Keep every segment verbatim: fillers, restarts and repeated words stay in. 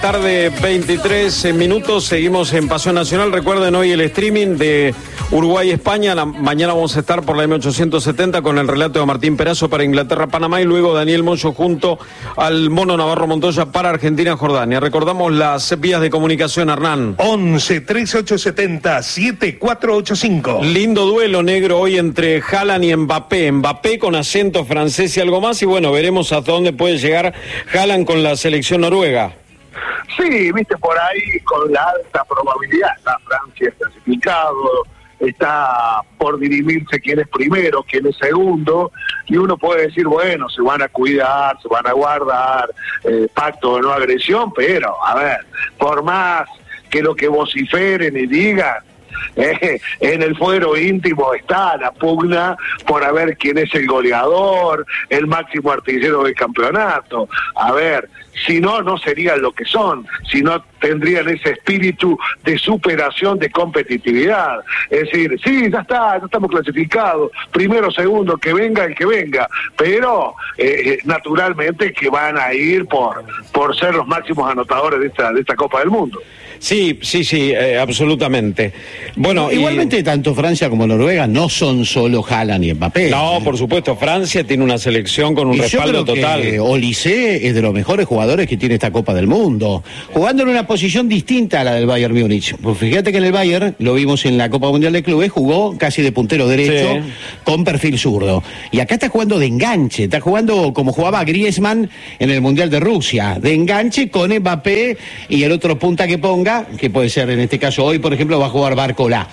Tarde, veintitrés minutos, seguimos en Pasión Nacional. Recuerden hoy el streaming de Uruguay-España. La, mañana vamos a estar por la M ochocientos setenta con el relato de Martín Perazo para Inglaterra-Panamá y luego Daniel Moyo junto al Mono Navarro Montoya para Argentina-Jordania. Recordamos las vías de comunicación, Hernán. once, trece, ochocientos setenta, setenta y cuatro ochenta y cinco. Lindo duelo negro hoy entre Haaland y Mbappé. Mbappé con acento francés y algo más y bueno, veremos hasta dónde puede llegar Haaland con la selección noruega. Sí, viste, por ahí con la alta probabilidad, está Francia clasificado, está por dirimirse quién es primero, quién es segundo, y uno puede decir, bueno, se van a cuidar, se van a guardar, eh, pacto de no agresión, pero, a ver, por más que lo que vociferen y digan, Eh, en el fuero íntimo está la pugna por a ver quién es el goleador, el máximo artillero del campeonato. A ver, si no, no serían lo que son, si no tendrían ese espíritu de superación, de competitividad. Es decir, sí, ya está, ya estamos clasificados, primero, segundo, que venga el que venga, pero eh, naturalmente que van a ir por, por ser los máximos anotadores de esta, de esta Copa del Mundo. Sí, sí, sí, eh, absolutamente. Bueno, igualmente y... tanto Francia como Noruega no son solo Haaland y Mbappé. No, por supuesto, Francia tiene una selección con un y respaldo yo creo total. Que Olise es de los mejores jugadores que tiene esta Copa del Mundo, jugando en una posición distinta a la del Bayern Múnich. Pues fíjate que en el Bayern, lo vimos en la Copa Mundial de Clubes, jugó casi de puntero derecho, sí, con perfil zurdo. Y acá está jugando de enganche, está jugando como jugaba Griezmann en el Mundial de Rusia, de enganche con Mbappé y el otro punta que ponga, que puede ser en este caso hoy, por ejemplo, va a jugar Barcola,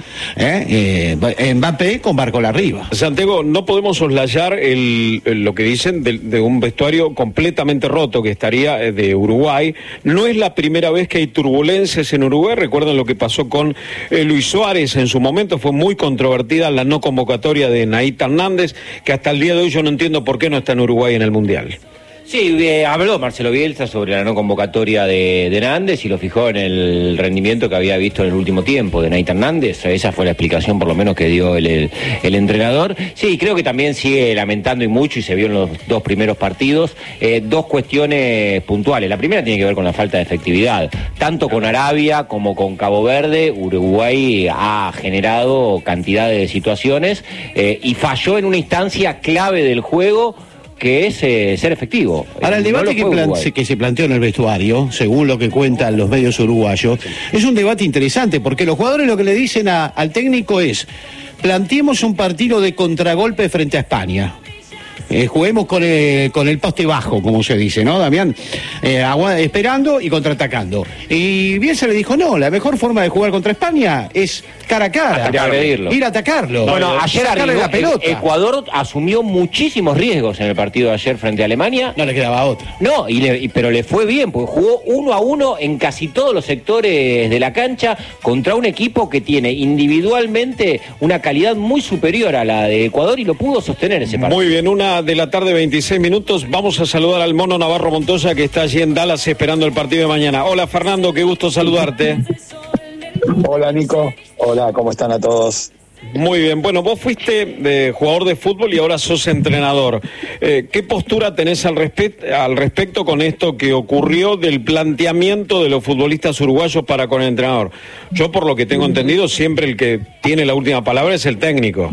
¿eh? Eh, Mbappé con Barcola arriba. Santiago, no podemos soslayar el, el, lo que dicen de, de un vestuario completamente roto que estaría de Uruguay. No es la primera vez que hay turbulencias en Uruguay. Recuerdan lo que pasó con eh, Luis Suárez en su momento, fue muy controvertida la no convocatoria de Naita Hernández, que hasta el día de hoy yo no entiendo por qué no está en Uruguay en el Mundial. Sí, eh, habló Marcelo Bielsa sobre la no convocatoria de, de Hernández y lo fijó en el rendimiento que había visto en el último tiempo de Naita Hernández. Esa fue la explicación por lo menos que dio el, el, el entrenador. Sí, creo que también sigue lamentando y mucho, y se vio en los dos primeros partidos, eh, dos cuestiones puntuales. La primera tiene que ver con la falta de efectividad. Tanto con Arabia como con Cabo Verde, Uruguay ha generado cantidad de situaciones eh, y falló en una instancia clave del juego, que es eh, ser efectivo. Ahora, el debate no que, plan que se planteó en el vestuario, según lo que cuentan los medios uruguayos, es un debate interesante, porque los jugadores lo que le dicen a, al técnico es: planteemos un partido de contragolpe frente a España. Eh, juguemos con el, con el poste bajo, como se dice, ¿no, Damián? Eh, agua, esperando y contraatacando. Y Bielsa le dijo, no, la mejor forma de jugar contra España es cara a cara, agredirlo, ir a atacarlo. Bueno, no, ayer arriesgó, la pelota. Ecuador asumió muchísimos riesgos en el partido de ayer frente a Alemania. No le quedaba otra. No, y le, y, pero le fue bien, porque jugó uno a uno en casi todos los sectores de la cancha contra un equipo que tiene individualmente una calidad muy superior a la de Ecuador y lo pudo sostener ese partido. Muy bien, una de la tarde, veintiséis minutos. Vamos a saludar al Mono Navarro Montoya, que está allí en Dallas esperando el partido de mañana. Hola, Fernando, qué gusto saludarte. Hola, Nico. Hola, ¿cómo están a todos? Muy bien, bueno, vos fuiste de jugador de fútbol y ahora sos entrenador. Eh, ¿Qué postura tenés al, respe- al respecto con esto que ocurrió del planteamiento de los futbolistas uruguayos para con el entrenador? Yo, por lo que tengo entendido, siempre el que tiene la última palabra es el técnico.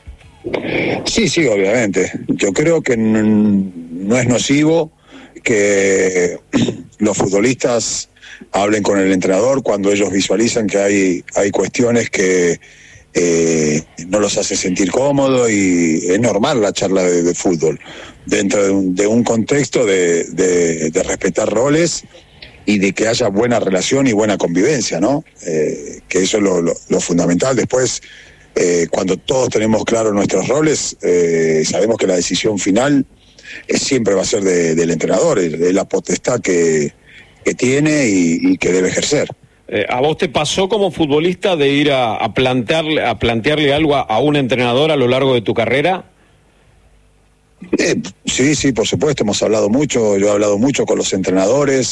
Sí, sí, obviamente. Yo creo que no, no es nocivo que los futbolistas hablen con el entrenador cuando ellos visualizan que hay, hay cuestiones que eh, no los hace sentir cómodos, y es normal la charla de, de fútbol dentro de un, de un contexto de, de, de respetar roles y de que haya buena relación y buena convivencia, ¿no? Eh, que eso es lo, lo, lo fundamental. Después, Eh, cuando todos tenemos claros nuestros roles, eh, sabemos que la decisión final eh, siempre va a ser de, del entrenador, de la potestad que, que tiene y, y que debe ejercer. Eh, ¿A vos te pasó como futbolista de ir a, a, plantearle, a plantearle algo a, a un entrenador a lo largo de tu carrera? Eh, sí, sí, por supuesto, hemos hablado mucho, yo he hablado mucho con los entrenadores,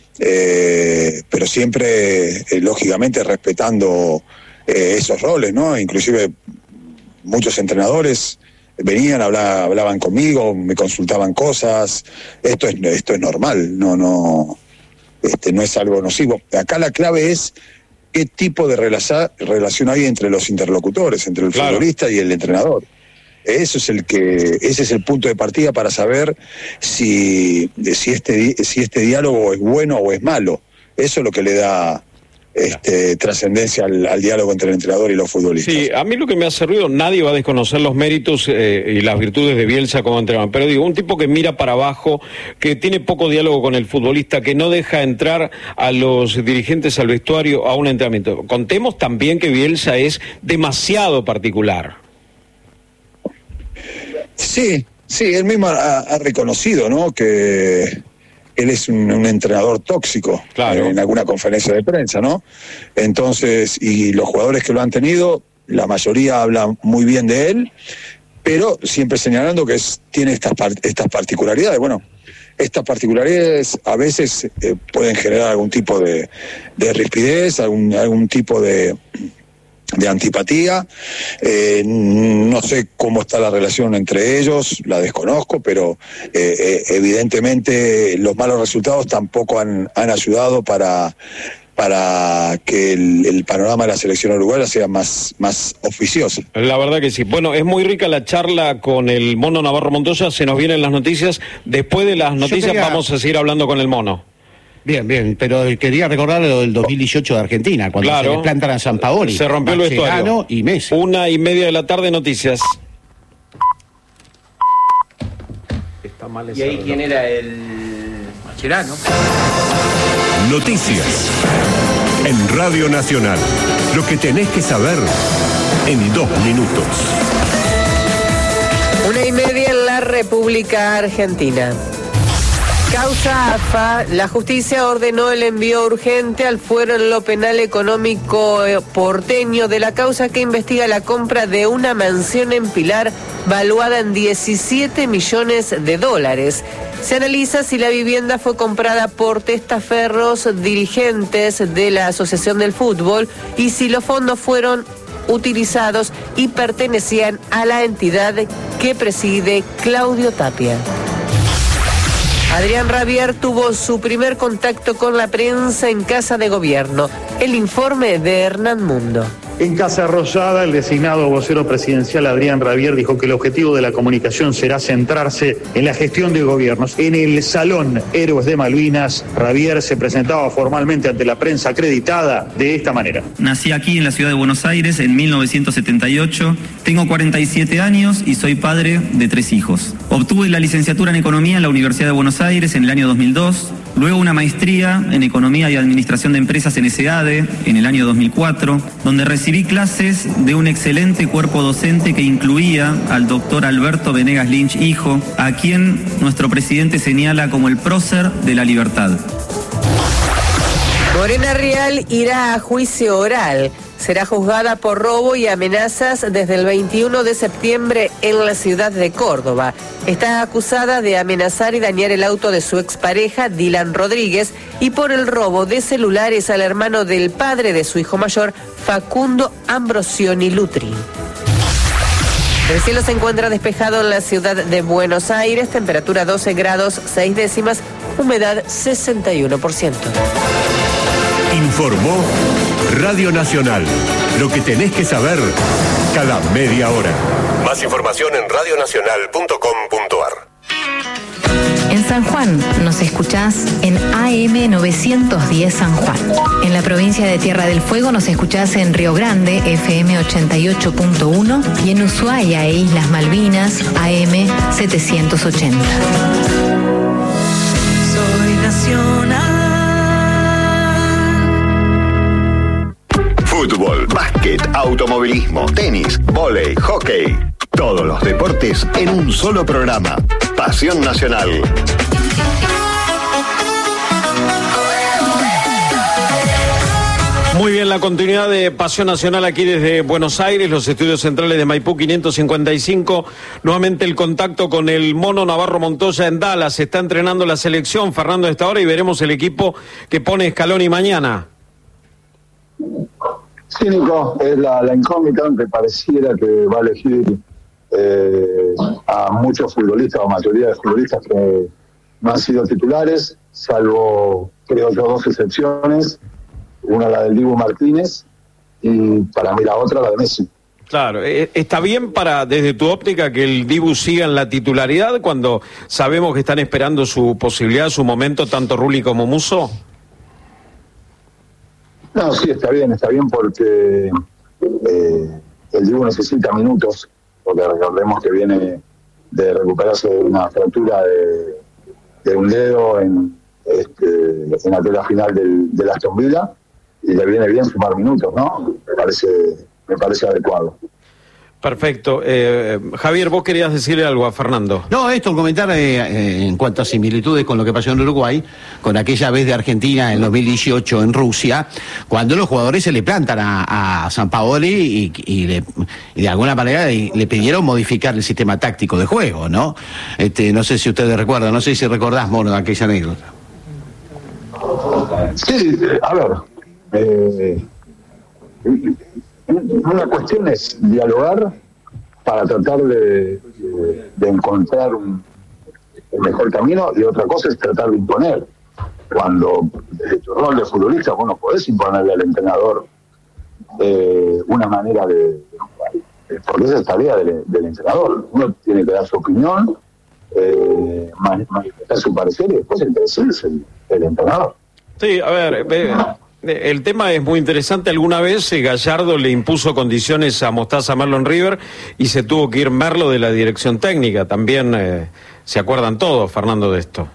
eh, pero siempre, eh, lógicamente, respetando Eh, esos roles, ¿no? Inclusive muchos entrenadores venían, habla, hablaban conmigo, me consultaban cosas. Esto es esto es normal, no no este, no es algo nocivo. Acá la clave es qué tipo de relaza, relación hay entre los interlocutores, entre el claro. futbolista y el entrenador. Eso es el que, ese es el punto de partida para saber si, si este, si este diálogo es bueno o es malo. Eso es lo que le da este, trascendencia al, al diálogo entre el entrenador y los futbolistas. Sí, a mí lo que me hace ruido, nadie va a desconocer los méritos eh, y las virtudes de Bielsa como entrenador, pero digo, un tipo que mira para abajo, que tiene poco diálogo con el futbolista, que no deja entrar a los dirigentes al vestuario a un entrenamiento. Contemos también que Bielsa es demasiado particular. Sí, sí, él mismo ha, ha reconocido, ¿no?, que él es un, un entrenador tóxico, claro. en alguna conferencia de prensa, ¿no? Entonces, y los jugadores que lo han tenido, la mayoría hablan muy bien de él, pero siempre señalando que es, tiene estas, estas particularidades. Bueno, estas particularidades a veces eh, pueden generar algún tipo de, de rispidez, algún, algún tipo de... de antipatía. Eh, no sé cómo está la relación entre ellos, la desconozco, pero eh, eh, evidentemente los malos resultados tampoco han, han ayudado para, para que el, el panorama de la selección uruguaya sea más, más oficioso. La verdad que sí. Bueno, es muy rica la charla con el Mono Navarro Montoya, se nos vienen las noticias. Después de las noticias quería... vamos a seguir hablando con el Mono. Bien, bien, pero quería recordar lo del dos mil dieciocho de Argentina, cuando claro. se le plantan a Sampaoli. Se rompió el vestuario. Y Messi. Una y media de la tarde, noticias. Está mal esa. ¿Y ahí quién era el Mascherano? Noticias en Radio Nacional. Lo que tenés que saber en dos minutos. Una y media en la República Argentina. Causa A F A, la justicia ordenó el envío urgente al fuero en lo penal económico porteño de la causa que investiga la compra de una mansión en Pilar valuada en diecisiete millones de dólares. Se analiza si la vivienda fue comprada por testaferros dirigentes de la Asociación del Fútbol y si los fondos fueron utilizados y pertenecían a la entidad que preside Claudio Tapia. Adrián Rabier tuvo su primer contacto con la prensa en Casa de Gobierno. El informe de Hernán Mundo. En Casa Rosada, el designado vocero presidencial Adrián Rabier dijo que el objetivo de la comunicación será centrarse en la gestión de gobiernos. En el Salón Héroes de Malvinas, Rabier se presentaba formalmente ante la prensa acreditada de esta manera. Nací aquí en la ciudad de Buenos Aires en mil novecientos setenta y ocho, tengo cuarenta y siete años y soy padre de tres hijos. Obtuve la licenciatura en Economía en la Universidad de Buenos Aires en el año dos mil dos, luego una maestría en Economía y Administración de Empresas en S A D E en el año dos mil cuatro, donde recibí clases de un excelente cuerpo docente que incluía al doctor Alberto Venegas Lynch, hijo, a quien nuestro presidente señala como el prócer de la libertad. Morena Real irá a juicio oral. Será juzgada por robo y amenazas desde el veintiuno de septiembre en la ciudad de Córdoba. Está acusada de amenazar y dañar el auto de su expareja, Dylan Rodríguez, y por el robo de celulares al hermano del padre de su hijo mayor, Facundo Ambrosioni Lutri. El cielo se encuentra despejado en la ciudad de Buenos Aires, temperatura doce grados seis décimas, humedad sesenta y uno por ciento. Informó Radio Nacional. Lo que tenés que saber cada media hora. Más información en radio nacional punto com punto a r. En San Juan nos escuchás en A M novecientos diez San Juan. En la provincia de Tierra del Fuego nos escuchás en Río Grande, F M ochenta y ocho punto uno, y en Ushuaia e Islas Malvinas, A M setecientos ochenta. Soy nacional. Fútbol, básquet, automovilismo, tenis, vóley, hockey. Todos los deportes en un solo programa. Pasión Nacional. Muy bien, la continuidad de Pasión Nacional aquí desde Buenos Aires, los estudios centrales de Maipú quinientos cincuenta y cinco. Nuevamente el contacto con el Mono Navarro Montoya en Dallas. Se está entrenando la selección, Fernando, a esta hora, y veremos el equipo que pone Scaloni mañana. Sí, Nico, es la, la incógnita, aunque pareciera que va a elegir eh, a muchos futbolistas, o mayoría de futbolistas que no han sido titulares, salvo creo yo, dos excepciones, una la del Dibu Martínez y para mí la otra la de Messi. Claro, ¿está bien para, desde tu óptica, que el Dibu siga en la titularidad cuando sabemos que están esperando su posibilidad, su momento, tanto Rulli como Musso? No, sí, está bien, está bien porque eh, el Dibu necesita minutos, porque recordemos que viene de recuperarse de una fractura de, de un dedo en, este, en la tela final del, del Aston Villa, y le viene bien sumar minutos, ¿no? Me parece, me parece adecuado. Perfecto. Eh, Javier, vos querías decirle algo a Fernando. No, esto, comentar eh, eh, en cuanto a similitudes con lo que pasó en Uruguay, con aquella vez de Argentina en dos mil dieciocho en Rusia, cuando los jugadores se le plantan a, a Sampaoli y, y, le, y de alguna manera le, le pidieron modificar el sistema táctico de juego, ¿no? Este, no sé si ustedes recuerdan, no sé si recordás, Mono, aquella anécdota. Sí, a ver, eh, una cuestión es dialogar para tratar de, de, de encontrar un, el mejor camino, y otra cosa es tratar de imponer. Cuando desde tu rol de futbolista vos no podés imponerle al entrenador eh, una manera de, de jugar, porque esa es tarea del, del entrenador. Uno tiene que dar su opinión, eh, manifestar su parecer, y después el que decide es el, el entrenador. Sí, a ver, eh, el tema es muy interesante. Alguna vez eh, Gallardo le impuso condiciones a Mostaza Merlo River y se tuvo que ir Merlo de la dirección técnica. También eh, se acuerdan todos, Fernando, de esto.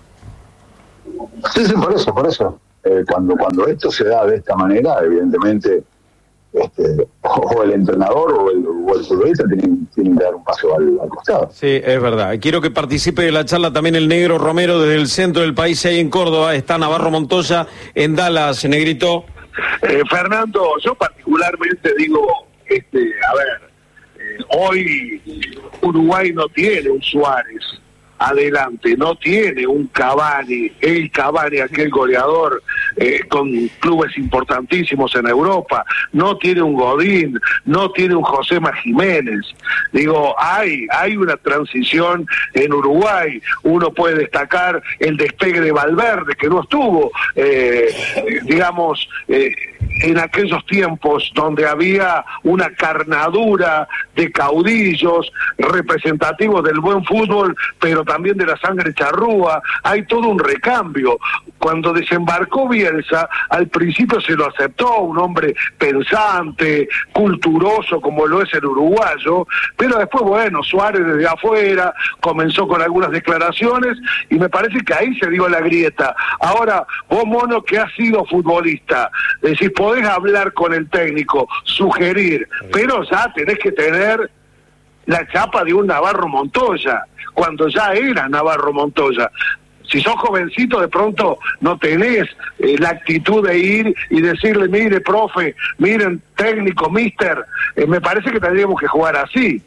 Sí, sí, por eso, por eso. Eh, cuando cuando esto se da de esta manera, evidentemente, este, o el entrenador o el, o el futbolista tienen, tienen que dar un paso al, al costado. Sí, es verdad. Quiero que participe de la charla también el Negro Romero desde el centro del país, ahí en Córdoba. Está Navarro Montoya en Dallas, Negrito. Eh, Fernando, yo particularmente digo, este, a ver, eh, hoy Uruguay no tiene un Suárez adelante, no tiene un Cavani, el Cavani, aquel goleador eh, con clubes importantísimos en Europa, no tiene un Godín, no tiene un Josema Jiménez. Digo, hay, hay una transición en Uruguay. Uno puede destacar el despegue de Valverde, que no estuvo, eh, digamos, eh, en aquellos tiempos donde había una carnadura de caudillos representativos del buen fútbol, pero también de la sangre charrúa. Hay todo un recambio. Cuando desembarcó Bielsa, al principio se lo aceptó, un hombre pensante, culturoso como lo es el uruguayo, pero después, bueno, Suárez desde afuera comenzó con algunas declaraciones y me parece que ahí se dio la grieta. Ahora, vos, Mono, que has sido futbolista, decís, podés hablar con el técnico, sugerir, pero ya tenés que tener la chapa de un Navarro Montoya, cuando ya era Navarro Montoya. Si sos jovencito, de pronto no tenés eh, la actitud de ir y decirle, mire, profe, miren, técnico, mister, eh, me parece que tendríamos que jugar así.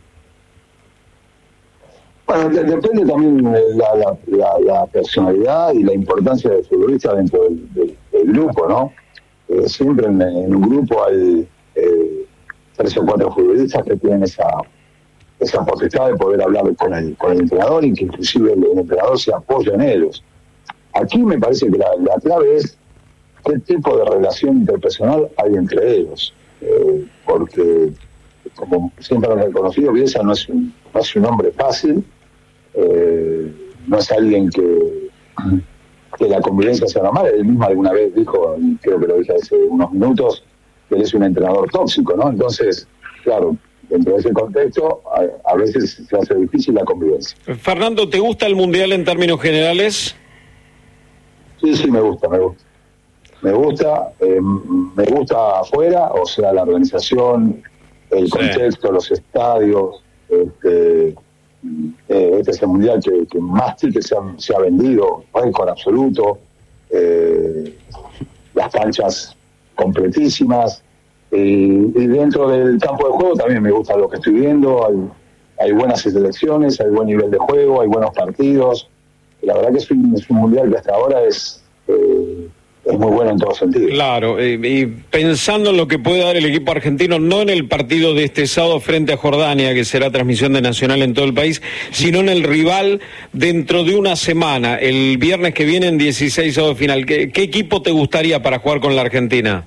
Bueno, de, depende también de la, la, la, la personalidad y la importancia del futbolista dentro del, del, del grupo, ¿no? Eh, siempre en, en un grupo hay eh, tres o cuatro futbolistas que tienen esa esa potestad de poder hablar con el, con el entrenador, y que inclusive el, el entrenador se apoya en ellos. Aquí me parece que la, la clave es qué tipo de relación interpersonal hay entre ellos, eh, porque como siempre han reconocido, Bielsa no es un, no es un hombre fácil, eh, no es alguien que, que la convivencia sea normal. Él mismo alguna vez dijo, y creo que lo dije hace unos minutos, que él es un entrenador tóxico, ¿no? Entonces, claro, dentro de ese contexto, a, a veces se hace difícil la convivencia. Fernando, ¿te gusta el Mundial en términos generales? Sí, sí, me gusta, me gusta. Me gusta, eh, me gusta afuera, o sea, la organización, el sí. contexto, los estadios. Este, eh, este es el Mundial que, que más tickets se, han, se ha vendido, récord absoluto. Eh, las canchas completísimas. Y, y dentro del campo de juego también me gusta lo que estoy viendo. Hay, hay buenas selecciones, hay buen nivel de juego, hay buenos partidos. La verdad que es un, es un mundial que hasta ahora es, eh, es muy bueno en todo sentido. Claro, eh, y pensando en lo que puede dar el equipo argentino, no en el partido de este sábado frente a Jordania, que será transmisión de Nacional en todo el país, sino en el rival dentro de una semana, el viernes que viene en dieciséis de final. ¿Qué, qué equipo te gustaría para jugar con la Argentina?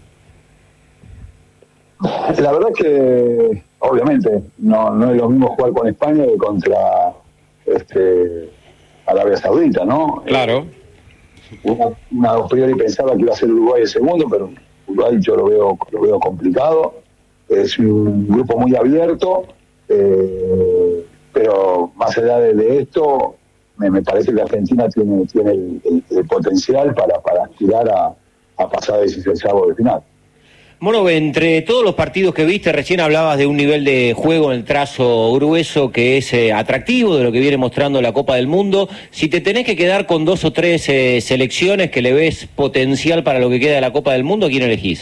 La verdad es que, obviamente, no, no es lo mismo jugar con España que contra este, Arabia Saudita, ¿no? Claro. Una, una a priori pensaba que iba a ser Uruguay el segundo, pero Uruguay yo lo veo lo veo complicado. Es un grupo muy abierto, eh, pero más allá de, de esto, me, me parece que Argentina tiene tiene el, el, el potencial para, para aspirar a, a pasar a dieciséis de final. Mono, entre todos los partidos que viste, recién hablabas de un nivel de juego en el trazo grueso que es eh, atractivo, de lo que viene mostrando la Copa del Mundo. Si te tenés que quedar con dos o tres eh, selecciones que le ves potencial para lo que queda de la Copa del Mundo, ¿a quién elegís?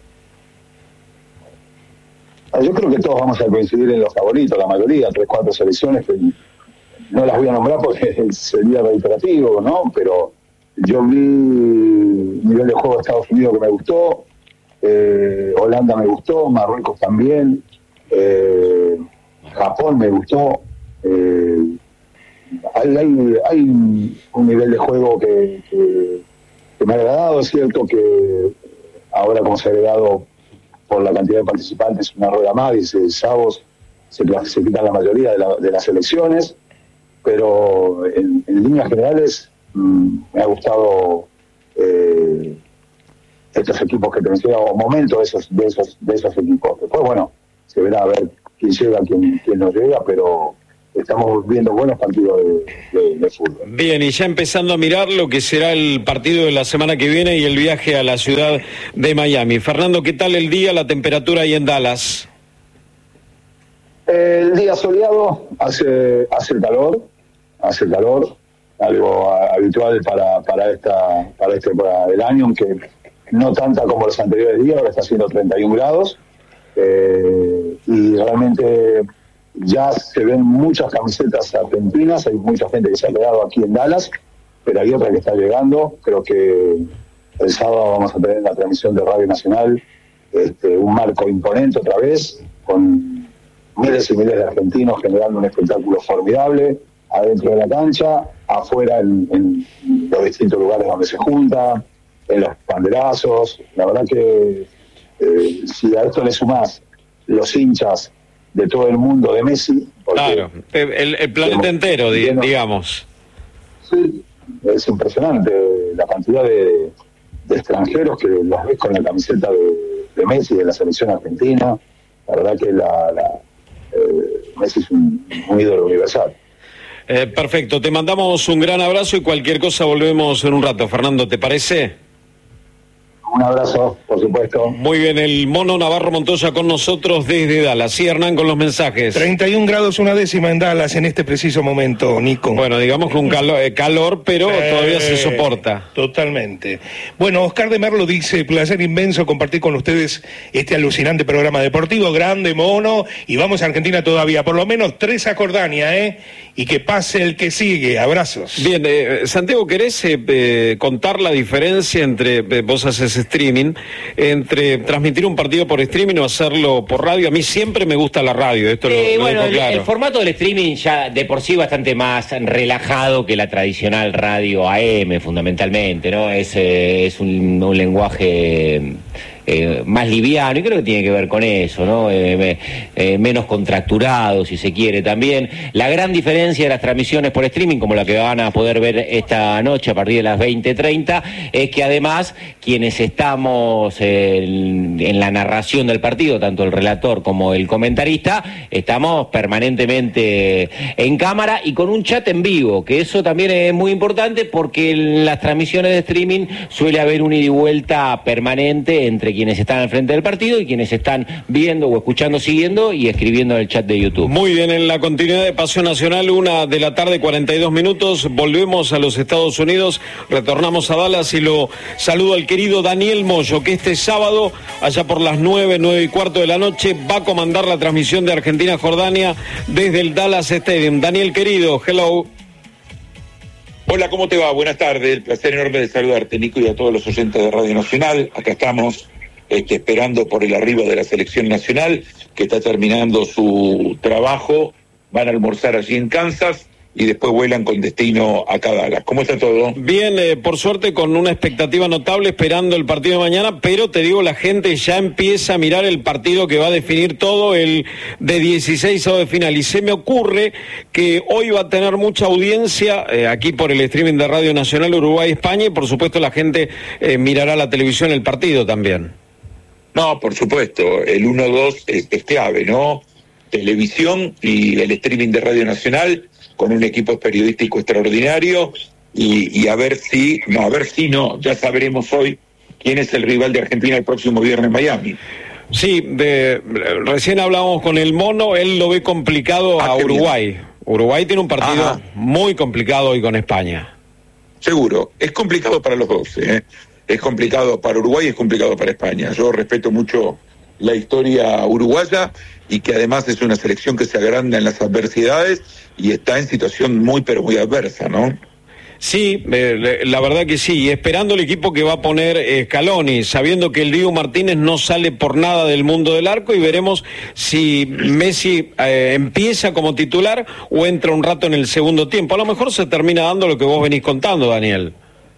Yo creo que todos vamos a coincidir en los favoritos, la mayoría, tres, cuatro selecciones, que no las voy a nombrar porque sería reiterativo, ¿no? Pero yo vi un nivel de juego de Estados Unidos que me gustó. Eh, Holanda me gustó, Marruecos también, eh, Japón me gustó. Eh, hay, hay, hay un nivel de juego que, que, que me ha agradado. Es cierto que ahora, como se ha agregado por la cantidad de participantes, una rueda más, dieciséis avos, se clasifican la mayoría de, la, de las selecciones, pero en, en líneas generales mmm, me ha gustado eh, estos equipos que te mencionaba, o momentos de esos, de esos, de esos equipos. Después, bueno, se verá a ver quién llega, quién, quién no llega, pero estamos viendo buenos partidos de, de, de fútbol. Bien, y ya empezando a mirar lo que será el partido de la semana que viene y el viaje a la ciudad de Miami. Fernando, ¿qué tal el día, la temperatura ahí en Dallas? El día soleado, hace, hace calor, hace calor, algo habitual para, para esta para esta temporada del año, aunque no tanta como los anteriores días. Ahora está haciendo treinta y un grados, eh, y realmente ya se ven muchas camisetas argentinas. Hay mucha gente que se ha quedado aquí en Dallas, pero hay otra que está llegando. Creo que el sábado vamos a tener la transmisión de Radio Nacional, este, un marco imponente otra vez, con miles y miles de argentinos generando un espectáculo formidable, adentro de la cancha, afuera en, en los distintos lugares donde se junta, en los banderazos. La verdad que eh, si a esto le sumás los hinchas de todo el mundo de Messi, claro, el, el planeta entero, lleno, digamos. Sí, es impresionante la cantidad de, de extranjeros que los ves con la camiseta de, de Messi, de la selección argentina. La verdad que la, la eh, Messi es un, un ídolo universal. Eh, perfecto, te mandamos un gran abrazo y cualquier cosa volvemos en un rato. Fernando, ¿te parece? Un abrazo, por supuesto. Muy bien, el Mono Navarro Montoya con nosotros desde Dallas. Sí, Hernán, con los mensajes. treinta y un grados una décima en Dallas en este preciso momento, Nico. Bueno, digamos con calor, eh, calor pero eh, todavía se soporta. Totalmente. Bueno, Oscar de Merlo dice: placer inmenso compartir con ustedes este alucinante programa deportivo. Grande, Mono. Y vamos a Argentina todavía. Por lo menos tres a Jordania, ¿eh? Y que pase el que sigue. Abrazos. Bien, eh, Santiago, ¿querés eh, eh, contar la diferencia entre, eh, vos haces streaming, entre transmitir un partido por streaming o hacerlo por radio? A mí siempre me gusta la radio, esto lo, eh, lo bueno, dejo claro. El, el formato del streaming ya de por sí bastante más relajado que la tradicional radio A M, fundamentalmente, ¿no? Es, eh, es un, un lenguaje eh, más liviano, y creo que tiene que ver con eso, ¿no? Eh, eh, menos contracturado, si se quiere, también. La gran diferencia de las transmisiones por streaming, como la que van a poder ver esta noche a partir de las veinte treinta, es que además quienes estamos en, en la narración del partido, tanto el relator como el comentarista, estamos permanentemente en cámara y con un chat en vivo, que eso también es muy importante, porque en las transmisiones de streaming suele haber un ida y vuelta permanente entre quienes están al frente del partido y quienes están viendo o escuchando, siguiendo y escribiendo en el chat de YouTube. Muy bien, en la continuidad de Pasión Nacional, una de la tarde, cuarenta y dos minutos, volvemos a los Estados Unidos, retornamos a Dallas y lo saludo al querido Daniel Moyo, que este sábado, allá por las nueve, nueve y cuarto de la noche, va a comandar la transmisión de Argentina-Jordania desde el Dallas Stadium. Daniel, querido, hello. Hola, ¿cómo te va? Buenas tardes, el placer enorme de saludarte, Nico, y a todos los oyentes de Radio Nacional. Acá estamos este, esperando por el arribo de la selección nacional, que está terminando su trabajo, van a almorzar allí en Kansas y después vuelan con destino acá a Dallas. ¿Cómo está todo? Bien, eh, por suerte con una expectativa notable esperando el partido de mañana, pero te digo, la gente ya empieza a mirar el partido que va a definir todo, el de dieciséis de final, y se me ocurre que hoy va a tener mucha audiencia eh, aquí por el streaming de Radio Nacional Uruguay-España, y por supuesto la gente eh, mirará la televisión el partido también. No, por supuesto, el uno dos es, es clave, ¿no? Televisión y el streaming de Radio Nacional, con un equipo periodístico extraordinario, y, y a ver si, no, a ver si no, ya sabremos hoy quién es el rival de Argentina el próximo viernes en Miami. Sí, de, recién hablábamos con el Mono, él lo ve complicado ah, a Uruguay. Bien. Uruguay tiene un partido Ajá. muy complicado hoy con España. Seguro, es complicado para los dos, ¿eh? Es complicado para Uruguay y es complicado para España. Yo respeto mucho la historia uruguaya y que además es una selección que se agranda en las adversidades y está en situación muy pero muy adversa, ¿no? Sí, eh, la verdad que sí, y esperando el equipo que va a poner eh, Scaloni, sabiendo que el Dibu Martínez no sale por nada del mundo del arco, y veremos si Messi eh, empieza como titular o entra un rato en el segundo tiempo. A lo mejor se termina dando lo que vos venís contando, Daniel.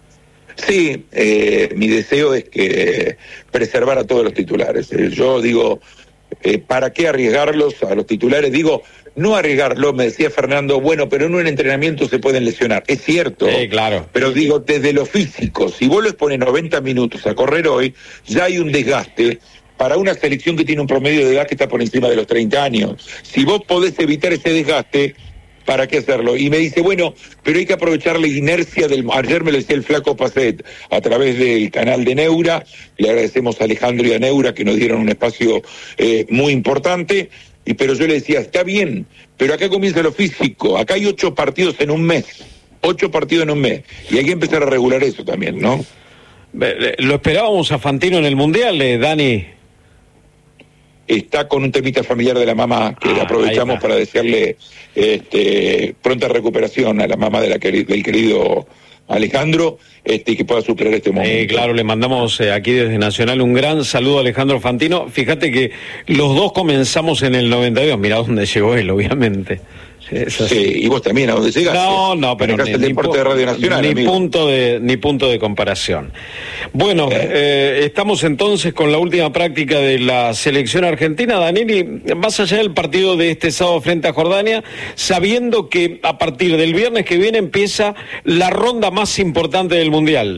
Sí, eh, mi deseo es que preservar a todos los titulares. Eh, yo digo, eh, ¿para qué arriesgarlos a los titulares? Digo, no arriesgarlo, me decía Fernando, bueno, pero en un entrenamiento se pueden lesionar. Es cierto, sí, claro. Pero digo, desde lo físico, si vos los pones noventa minutos a correr hoy, ya hay un desgaste para una selección que tiene un promedio de edad que está por encima de los treinta años. Si vos podés evitar ese desgaste, ¿para qué hacerlo? Y me dice, bueno, pero hay que aprovechar la inercia del... Ayer me lo decía el flaco Pacet a través del canal de Neura, le agradecemos a Alejandro y a Neura que nos dieron un espacio eh, muy importante, y pero yo le decía, está bien, pero acá comienza lo físico, acá hay ocho partidos en un mes, ocho partidos en un mes, y hay que empezar a regular eso también, ¿no? Lo esperábamos a Fantino en el Mundial, eh, Dani. Está con un temita familiar de la mamá, que ah, aprovechamos para desearle este, pronta recuperación a la mamá de la queri- del querido Alejandro, este, y que pueda superar este momento. Eh, claro, le mandamos eh, aquí desde Nacional un gran saludo a Alejandro Fantino. Fíjate que los dos comenzamos en el noventa y dos, mirá dónde llegó él, obviamente. Sí, y vos también, ¿a dónde llegaste? No, no, pero ni, el deporte de Radio Nacional, ni amigo. punto de ni punto de comparación. Bueno, eh. Eh, estamos entonces con la última práctica de la selección argentina. Daniel, más allá del partido de este sábado frente a Jordania, sabiendo que a partir del viernes que viene empieza la ronda más importante del Mundial.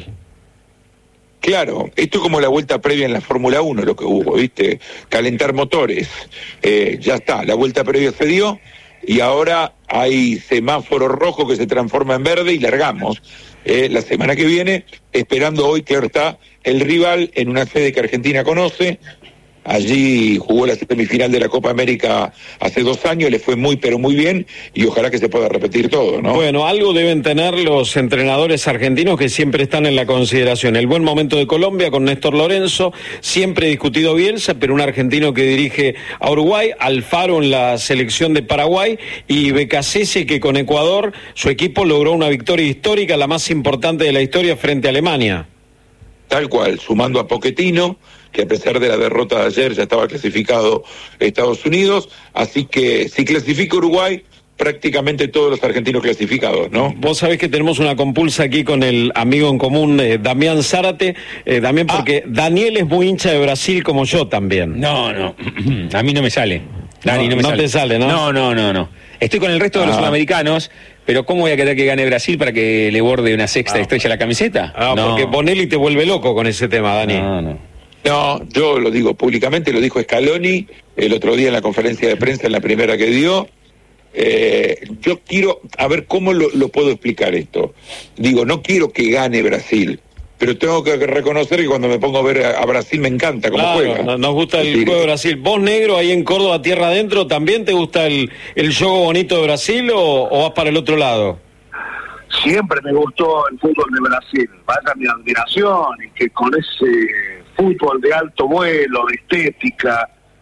Claro, esto es como la vuelta previa en la Fórmula uno, lo que hubo, ¿viste? Calentar motores. Eh, ya está, la vuelta previa se dio. Y ahora hay semáforo rojo que se transforma en verde y largamos. Eh, la semana que viene, esperando hoy, claro está, el rival en una sede que Argentina conoce. Allí jugó la semifinal de la Copa América hace dos años, le fue muy pero muy bien, y ojalá que se pueda repetir todo, ¿no? Bueno, algo deben tener los entrenadores argentinos que siempre están en la consideración. El buen momento de Colombia con Néstor Lorenzo, siempre discutido Bielsa, pero un argentino que dirige a Uruguay, Alfaro en la selección de Paraguay, y Becasese, que con Ecuador su equipo logró una victoria histórica, la más importante de la historia frente a Alemania. Tal cual, sumando a Pochettino, que a pesar de la derrota de ayer ya estaba clasificado Estados Unidos, así que si clasifica Uruguay, prácticamente todos los argentinos clasificados, ¿no? Vos sabés que tenemos una compulsa aquí con el amigo en común, eh, Damián Zárate, eh, también porque ah. Daniel es muy hincha de Brasil como yo también. No, no, a mí no me sale. Dani, no, no me no sale. te sale, ¿no? No, no, no, no. Estoy con el resto de ah. los sudamericanos, pero ¿cómo voy a querer que gane Brasil para que le borde una sexta ah. estrella a la camiseta? Ah, no. Porque Bonelli te vuelve loco con ese tema, Dani. No, no. No, yo lo digo públicamente, lo dijo Scaloni el otro día en la conferencia de prensa, en la primera que dio. Eh, yo quiero, a ver cómo lo, lo puedo explicar esto. Digo, no quiero que gane Brasil, pero tengo que reconocer que cuando me pongo a ver a, a Brasil me encanta cómo claro, juega. Nos gusta el sí. juego de Brasil. ¿Vos, negro, ahí en Córdoba, tierra adentro, también te gusta el, el juego bonito de Brasil o, o vas para el otro lado? Siempre me gustó el fútbol de Brasil. Vaya mi admiración, y que con ese fútbol de alto vuelo, de estética,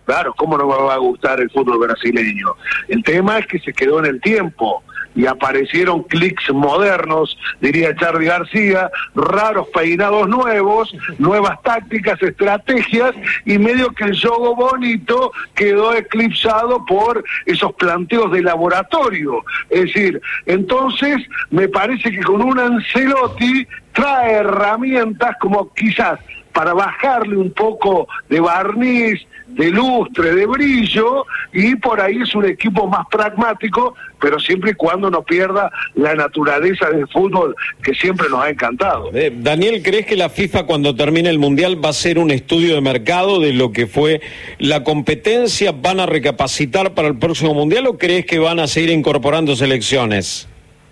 Claro, ¿cómo no me va a gustar el fútbol brasileño? El tema es que se quedó en el tiempo y aparecieron clics modernos, diría Charly García, raros peinados nuevos, nuevas tácticas, estrategias, y medio que el juego bonito quedó eclipsado por esos planteos de laboratorio. Es decir, entonces me parece que con un Ancelotti trae herramientas como quizás para bajarle un poco de barniz, de lustre, de brillo, y por ahí es un equipo más pragmático, pero siempre y cuando no pierda la naturaleza del fútbol que siempre nos ha encantado. Eh, Daniel, ¿crees que la FIFA cuando termine el Mundial va a hacer un estudio de mercado de lo que fue la competencia? ¿Van a recapacitar para el próximo Mundial o crees que van a seguir incorporando selecciones?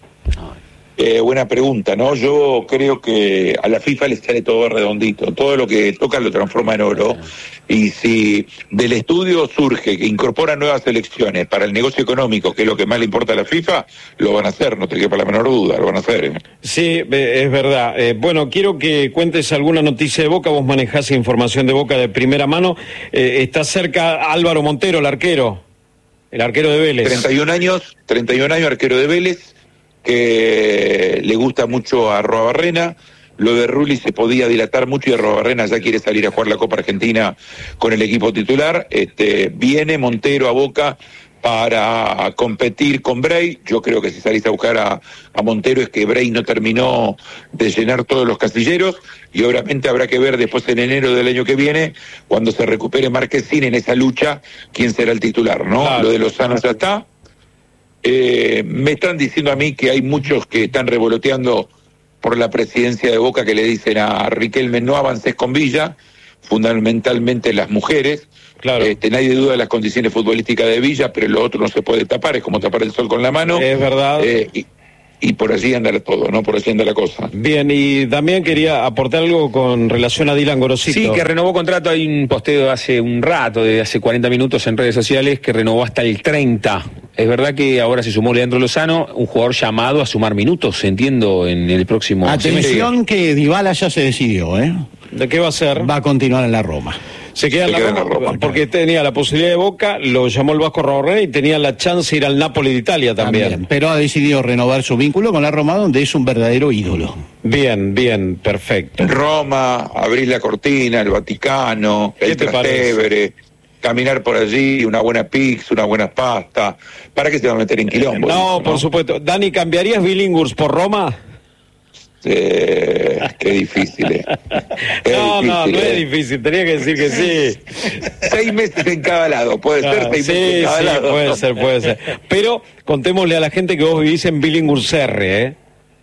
Eh, buena pregunta, ¿no? Yo creo que a la FIFA le sale todo redondito, todo lo que toca lo transforma en oro, y si del estudio surge que incorpora nuevas elecciones para el negocio económico, que es lo que más le importa a la FIFA, lo van a hacer, no te quepa la menor duda, lo van a hacer. ¿eh? Sí, es verdad. Eh, bueno, quiero que cuentes alguna noticia de Boca, vos manejás información de Boca de primera mano. Eh, está cerca Álvaro Montero, el arquero, el arquero de Vélez. treinta y un años, treinta y un años, arquero de Vélez, que le gusta mucho a Arruabarrena. Lo de Rulli se podía dilatar mucho y Arruabarrena ya quiere salir a jugar la Copa Argentina con el equipo titular. Este, viene Montero a Boca para competir con Bray. Yo creo que si salís a buscar a, a Montero es que Bray no terminó de llenar todos los casilleros, y obviamente habrá que ver después en enero del año que viene, cuando se recupere Marquezín en esa lucha, quién será el titular, ¿no? Claro. Lo de Lozano ya está. Eh, me están diciendo a mí que hay muchos que están revoloteando por la presidencia de Boca, que le dicen a Riquelme no avances con Villa, fundamentalmente las mujeres. Claro. Este, nadie duda de las condiciones futbolísticas de Villa, pero lo otro no se puede tapar, es como tapar el sol con la mano. Es verdad. Eh, y, y por allí anda todo, ¿no? Por allí anda la cosa. Bien, y también quería aportar algo con relación a Dylan Gorosito. Sí, que renovó contrato. Hay un posteo hace un rato, de hace cuarenta minutos en redes sociales, que renovó hasta el treinta. Es verdad que ahora se sumó Leandro Lozano, un jugador llamado a sumar minutos, entiendo, en el próximo... Atención que Dybala ya se decidió, ¿eh? ¿De qué va a ser? Va a continuar en la Roma. Se queda, se en, la queda Roma, en la Roma, porque tenía la posibilidad de Boca, lo llamó el Vasco Arruabarrena y tenía la chance de ir al Napoli de Italia también. también. Pero ha decidido renovar su vínculo con la Roma, donde es un verdadero ídolo. Bien, bien, perfecto. Roma, abrir la cortina, el Vaticano, el Trastevere, caminar por allí, una buena pizza, una buena pasta. ¿Para qué se va a meter en quilombo? Eh, no, ¿no? Por supuesto. Dani, ¿cambiarías Billinghurst por Roma? Eh, qué difícil, eh. Qué no, difícil, no, no eh. es difícil, tenía que decir que sí. Seis meses en cada lado, puede ah, ser, seis sí, meses en cada sí, lado. puede ser, puede ser. Pero contémosle a la gente que vos vivís en Billinghurst, ¿eh?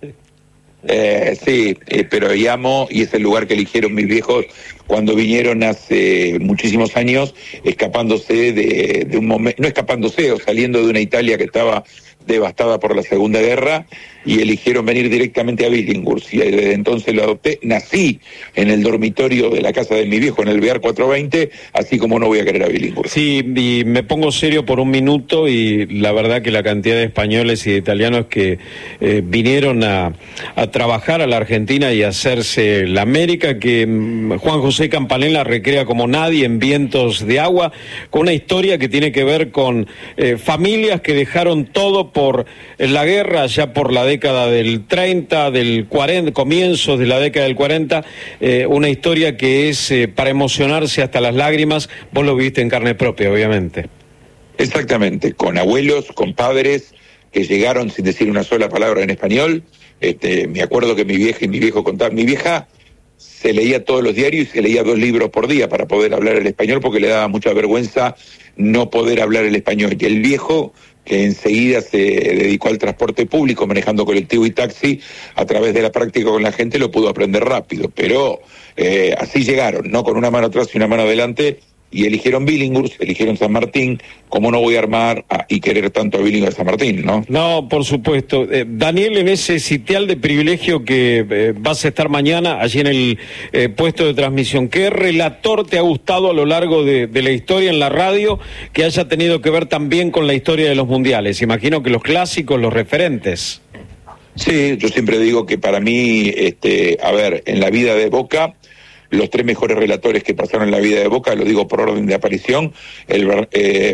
Eh, sí, eh, pero llamo, y es el lugar que eligieron mis viejos cuando vinieron hace muchísimos años, escapándose de, de un momento, no escapándose, o saliendo de una Italia que estaba devastada por la Segunda Guerra, y eligieron venir directamente a Billinghurst, y desde entonces lo adopté. Nací en el dormitorio de la casa de mi viejo, en el Bear cuatrocientos veinte, así como no voy a querer a Billinghurst. Sí, y me pongo serio por un minuto, y la verdad que la cantidad de españoles y de italianos que eh, vinieron a, a trabajar a la Argentina y a hacerse la América, que mm, Juan José Campanella recrea como nadie en Vientos de Agua, con una historia que tiene que ver con eh, familias que dejaron todo por eh, la guerra, ya por la década del treinta, del cuarenta, comienzos de la década del cuarenta, eh, una historia que es eh, para emocionarse hasta las lágrimas. Vos lo viviste en carne propia, obviamente. Exactamente, con abuelos, con padres que llegaron sin decir una sola palabra en español. Este, me acuerdo que mi vieja y mi viejo contaban, mi vieja se leía todos los diarios y se leía dos libros por día para poder hablar el español, porque le daba mucha vergüenza no poder hablar el español. Y el viejo, que enseguida se dedicó al transporte público, manejando colectivo y taxi, a través de la práctica con la gente lo pudo aprender rápido. Pero eh, así llegaron, ¿no? Con una mano atrás y una mano adelante, y eligieron Billinghurst, eligieron San Martín. ¿Cómo no voy a armar a, y querer tanto a Billinghurst a San Martín, no? No, por supuesto. Eh, Daniel, en ese sitial de privilegio que eh, vas a estar mañana, allí en el eh, puesto de transmisión, ¿qué relator te ha gustado a lo largo de, de la historia en la radio que haya tenido que ver también con la historia de los mundiales? Imagino que los clásicos, los referentes. Sí, yo siempre digo que para mí, este, a ver, en la vida de Boca, los tres mejores relatores que pasaron en la vida de Boca, lo digo por orden de aparición, el eh,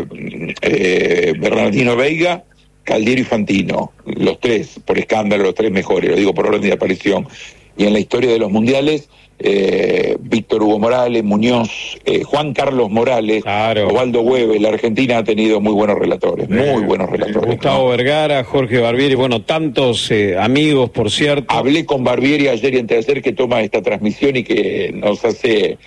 eh, Bernardino Veiga, Caldiero y Fantino, los tres, por escándalo, los tres mejores, lo digo por orden de aparición. Y en la historia de los mundiales, eh, Víctor Hugo Morales, Muñoz, eh, Juan Carlos Morales, claro. Osvaldo Hueve. La Argentina ha tenido muy buenos relatores, muy eh, buenos relatores. Gustavo ¿no? Vergara, Jorge Barbieri, bueno, tantos eh, amigos, por cierto. Hablé con Barbieri ayer y antes de ayer que toma esta transmisión y que nos hace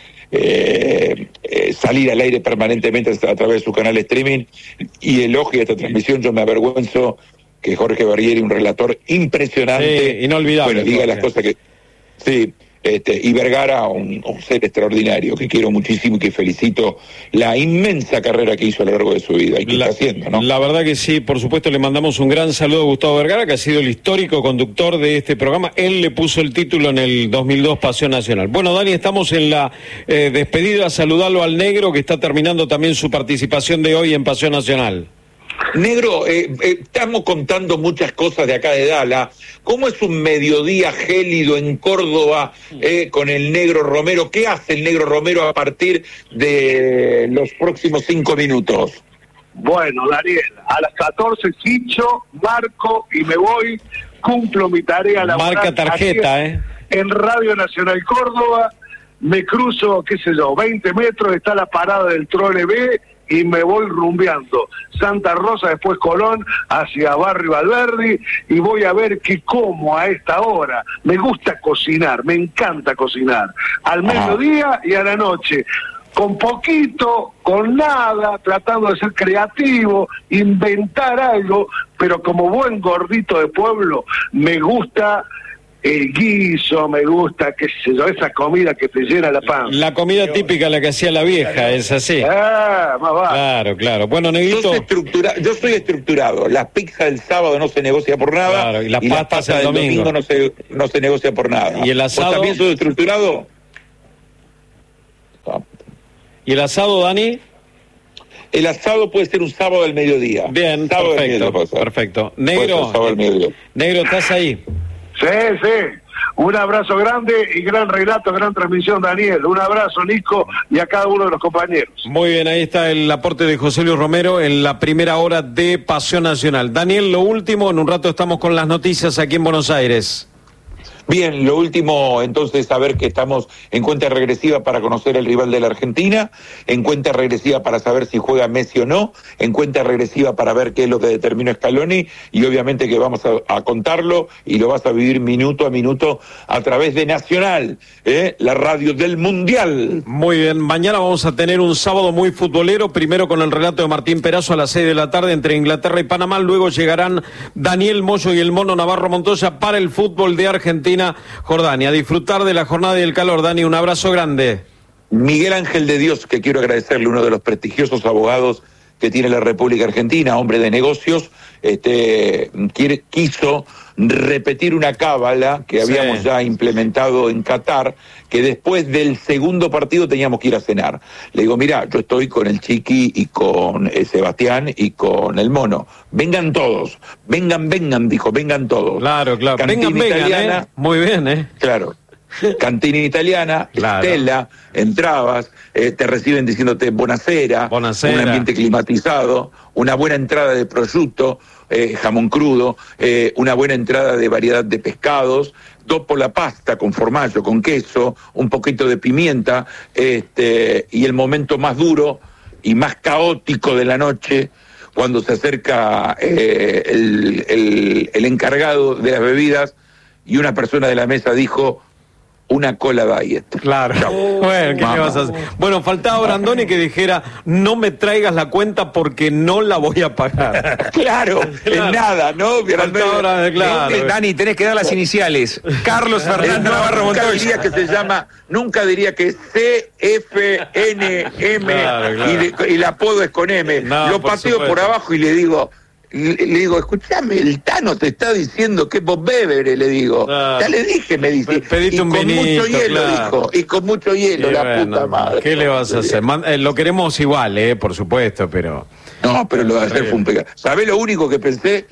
eh, eh, salir al aire permanentemente a través de su canal de streaming y elogia esta transmisión. Yo me avergüenzo que Jorge Barbieri, un relator impresionante, sí, inolvidable, bueno, diga Jorge. las cosas que... Sí, este, y Vergara, un, un ser extraordinario, que quiero muchísimo y que felicito la inmensa carrera que hizo a lo largo de su vida y que la, está haciendo, ¿no? La verdad que sí, por supuesto le mandamos un gran saludo a Gustavo Vergara, que ha sido el histórico conductor de este programa. Él le puso el título en el dos mil dos, Pasión Nacional. Bueno, Dani, estamos en la eh, despedida, saludalo al Negro, que está terminando también su participación de hoy en Pasión Nacional. Negro, eh, eh, estamos contando muchas cosas de acá de Dala. ¿Cómo es un mediodía gélido en Córdoba eh, con el Negro Romero? ¿Qué hace el Negro Romero a partir de los próximos cinco minutos? Bueno, Daniel, a las catorce ficho, marco y me voy, cumplo mi tarea laboral. Marca tarjeta, ¿eh? En Radio Nacional Córdoba, me cruzo, qué sé yo, veinte metros, está la parada del Trole B, y me voy rumbeando Santa Rosa, después Colón, hacia Barrio Alberdi, y voy a ver qué como a esta hora. Me gusta cocinar, me encanta cocinar, al mediodía y a la noche, con poquito, con nada, tratando de ser creativo, inventar algo, pero como buen gordito de pueblo, me gusta el guiso, me gusta, qué sé yo, esa comida que te llena la panza. La comida típica, la que hacía la vieja, es así. Ah, más va. Claro, claro. Bueno, Negrito. Yo soy, estructura, yo soy estructurado. La pizza del sábado no se negocia por nada. Claro, y la y pasta, la pasta del del domingo, domingo no se, no se negocia por nada. ¿Y el asado? ¿Vos también sos estructurado? ¿Y el asado, Dani? El asado puede ser un sábado al mediodía. Bien, sábado perfecto, perfecto. Negro, Negro, ¿estás ahí? Sí, sí. Un abrazo grande y gran relato, gran transmisión, Daniel. Un abrazo, Nico, y a cada uno de los compañeros. Muy bien, ahí está el aporte de José Luis Romero en la primera hora de Pasión Nacional. Daniel, lo último, en un rato estamos con las noticias aquí en Buenos Aires. Bien, lo último, entonces, saber que estamos en cuenta regresiva para conocer el rival de la Argentina, en cuenta regresiva para saber si juega Messi o no, en cuenta regresiva para ver qué es lo que determinó Scaloni, y obviamente que vamos a, a contarlo y lo vas a vivir minuto a minuto a través de Nacional, ¿eh? La radio del Mundial. Muy bien, mañana vamos a tener un sábado muy futbolero, primero con el relato de Martín Perazo a las seis de la tarde entre Inglaterra y Panamá, luego llegarán Daniel Moyo y el Mono Navarro Montoya para el fútbol de Argentina. Jordania, disfrutar de la jornada y el calor. Dani, un abrazo grande. Miguel Ángel de Dios, que quiero agradecerle, uno de los prestigiosos abogados que tiene la República Argentina, hombre de negocios, este quiere, quiso repetir una cábala que Sí. habíamos ya implementado en Qatar, que después del segundo partido teníamos que ir a cenar. Le digo, mira, yo estoy con el Chiqui y con eh, Sebastián y con el Mono. Vengan todos, vengan, vengan, dijo, vengan todos. Claro, claro. Cantina vengan, vengan, italiana, ¿eh? Muy bien, ¿eh? Claro. Cantina italiana, Claro. Stella, entrabas, eh, te reciben diciéndote buonasera, Buonasera. un ambiente climatizado, una buena entrada de prosciutto, eh, jamón crudo, eh, una buena entrada de variedad de pescados, dopo la pasta con formaggio, con queso, un poquito de pimienta, este, y el momento más duro y más caótico de la noche, cuando se acerca eh, el, el, el encargado de las bebidas y una persona de la mesa dijo, una cola diet. Claro. Bueno, ¿qué le vas a hacer? Bueno, faltaba Brandoni que dijera, no me traigas la cuenta porque no la voy a pagar. Claro, Claro. en nada, ¿no? Faltaba Brandoni, claro. Eh, Dani, tenés que dar las iniciales. Carlos Eh, Fernando no, Navarro nunca Montoya. diría que se llama, nunca diría que es C F N M Claro, claro. Y, de- y el apodo es con M. No, Lo por pateo supuesto. por abajo y le digo, le, le digo, escúchame, el Tano te está diciendo que vos bebes, le digo. Claro. Ya le dije, me dice. Pe- pedite y un con vinito, mucho hielo, claro. dijo. Y con mucho hielo, Y la bueno, puta madre. ¿qué le vas a hacer? Man- eh, lo queremos igual, eh, por supuesto, pero... No, pero lo de hacer fue un pecado. ¿Sabés lo único que pensé?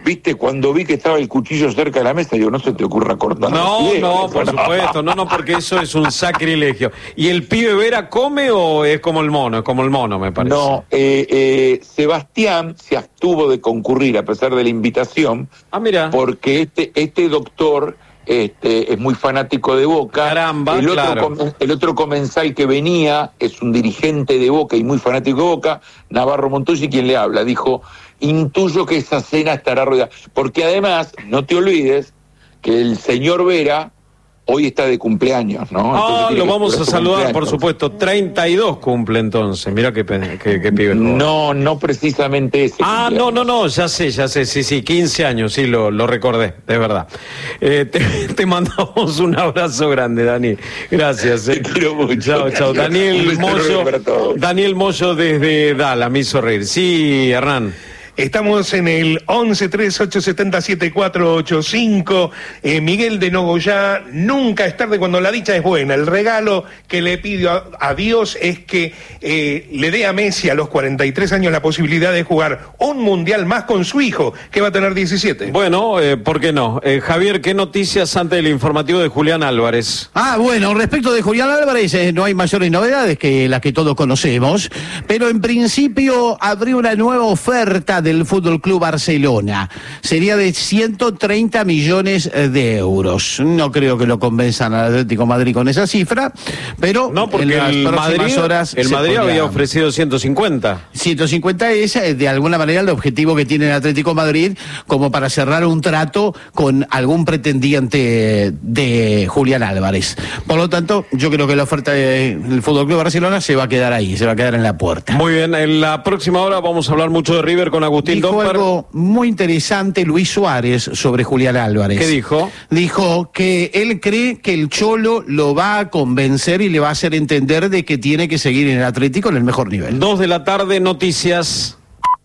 viste, cuando vi que estaba el cuchillo cerca de la mesa, digo, no se te ocurra cortar. No, no, por supuesto, no, no, porque eso es un sacrilegio. ¿Y el pibe Vera come o es como el mono? Es como el mono, me parece. No, eh, eh, Sebastián se abstuvo de concurrir a pesar de la invitación. Ah, mira. Porque este, este doctor este, es muy fanático de Boca. Caramba, el otro, claro. com, el otro comensal que venía es un dirigente de Boca y muy fanático de Boca, Navarro Montoya, quien le habla. Dijo, intuyo que esa cena estará rodeada. Porque además, no te olvides que el señor Vera hoy está de cumpleaños, ¿no? Ah, lo vamos a saludar, por cumpleaños. supuesto. treinta y dos cumple entonces. Mira qué, pe- qué, qué pibe. No, no precisamente ese. Ah, no, no, no, ya sé, ya sé, sí, sí, quince años, sí, lo, lo recordé, de verdad. Eh, te, te mandamos un abrazo grande, Dani. Gracias. Eh. Te quiero mucho. Chao, chao. Un Daniel beso Moyo, para todos. Daniel Moyo desde Dala, me hizo reír. Sí, Hernán. Estamos en el once tres ocho siete siete cuatro ocho cinco. Eh, Miguel de Nogoyá, nunca es tarde cuando la dicha es buena. El regalo que le pido a, a Dios es que eh, le dé a Messi a los cuarenta y tres años la posibilidad de jugar un mundial más con su hijo, que va a tener diecisiete. Bueno, eh, ¿por qué no? Eh, Javier, ¿qué noticias ante el informativo de Julián Álvarez? Ah, bueno, respecto de Julián Álvarez, eh, no hay mayores novedades que las que todos conocemos, pero en principio habría una nueva oferta del Fútbol Club Barcelona. Sería de ciento treinta millones de euros. No creo que lo convenzan al Atlético de Madrid con esa cifra, pero No, porque en las el próximas Madrid, horas el se Madrid podrá- había ofrecido ciento cincuenta. ciento cincuenta es eh, de alguna manera el objetivo que tiene el Atlético de Madrid como para cerrar un trato con algún pretendiente de Julián Álvarez. Por lo tanto, yo creo que la oferta del Fútbol Club Barcelona se va a quedar ahí, se va a quedar en la puerta. Muy bien, en la próxima hora vamos a hablar mucho de River con Agustín Dijo Domper. algo muy interesante Luis Suárez sobre Julián Álvarez. ¿Qué dijo? Dijo que él cree que el Cholo lo va a convencer y le va a hacer entender de que tiene que seguir en el Atlético en el mejor nivel. Dos de la tarde, noticias.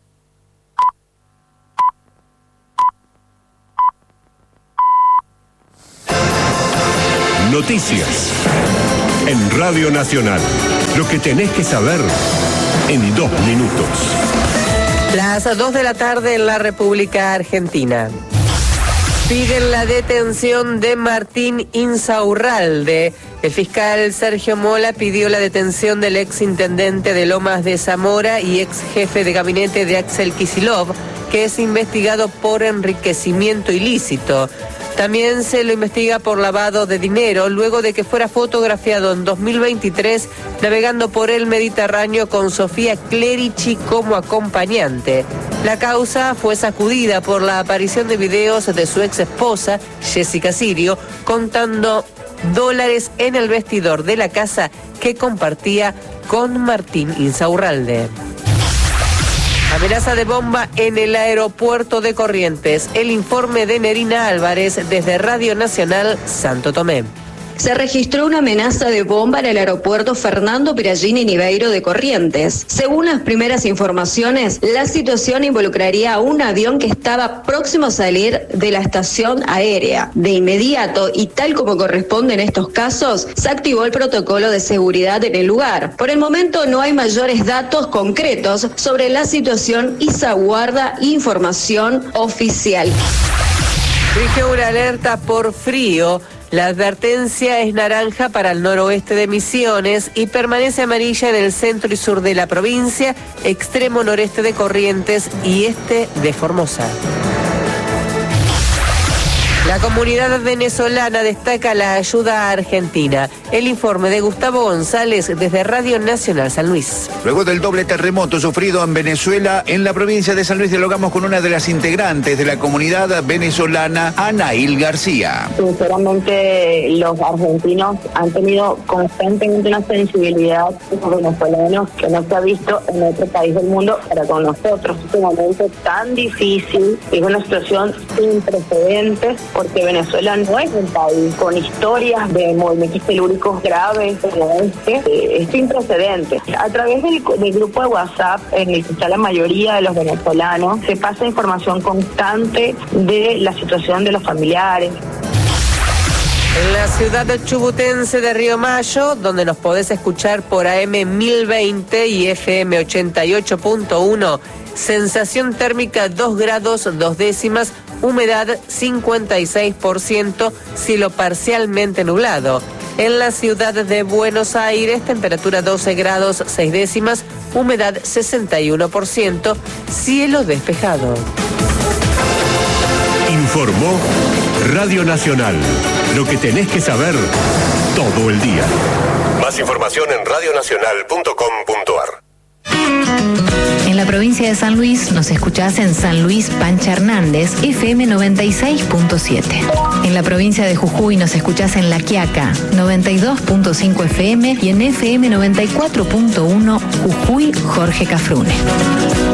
Noticias. En Radio Nacional. Lo que tenés que saber en dos minutos. Las dos de la tarde en la República Argentina. Piden la detención de Martín Insaurralde. El fiscal Sergio Mola pidió la detención del ex intendente de Lomas de Zamora y ex jefe de gabinete de Axel Kicillof, que es investigado por enriquecimiento ilícito. También se lo investiga por lavado de dinero, luego de que fuera fotografiado en dos mil veintitrés navegando por el Mediterráneo con Sofía Clerici como acompañante. La causa fue sacudida por la aparición de videos de su ex esposa, Jessica Sirio, contando dólares en el vestidor de la casa que compartía con Martín Insaurralde. Amenaza de bomba en el aeropuerto de Corrientes. El informe de Nerina Álvarez desde Radio Nacional Santo Tomé. Se registró una amenaza de bomba en el aeropuerto Fernando Perallini Niveiro de Corrientes. Según las primeras informaciones, la situación involucraría a un avión que estaba próximo a salir de la estación aérea. De inmediato, y tal como corresponde en estos casos, se activó el protocolo de seguridad en el lugar. Por el momento no hay mayores datos concretos sobre la situación y se aguarda información oficial. Rige una alerta por frío. La advertencia es naranja para el noroeste de Misiones y permanece amarilla en el centro y sur de la provincia, extremo noreste de Corrientes y este de Formosa. La comunidad venezolana destaca la ayuda a Argentina. El informe de Gustavo González desde Radio Nacional San Luis. Luego del doble terremoto sufrido en Venezuela, en la provincia de San Luis dialogamos con una de las integrantes de la comunidad venezolana, Anaíl García. Sinceramente, los argentinos han tenido constantemente una sensibilidad con los venezolanos que no se ha visto en otro país del mundo para con nosotros. Este momento tan difícil es una situación sin precedentes, porque Venezuela no es un país con historias de movimientos telúricos graves como este, eh, es sin precedentes. A través del, del grupo de WhatsApp en el que está la mayoría de los venezolanos, se pasa información constante de la situación de los familiares. En la ciudad chubutense de Río Mayo, donde nos podés escuchar por A M mil veinte y F M ochenta y ocho punto uno, sensación térmica dos grados dos décimas, humedad cincuenta y seis por ciento, cielo parcialmente nublado. En la ciudad de Buenos Aires, temperatura doce grados seis décimas, humedad sesenta y uno por ciento, cielo despejado. Informó Radio Nacional. Lo que tenés que saber todo el día. Más información en radio nacional punto com punto a r. En la provincia de San Luis nos escuchás en San Luis Pancha Hernández, F M noventa y seis punto siete. En la provincia de Jujuy nos escuchás en La Quiaca, noventa y dos punto cinco F M y en F M noventa y cuatro punto uno Jujuy Jorge Cafrune.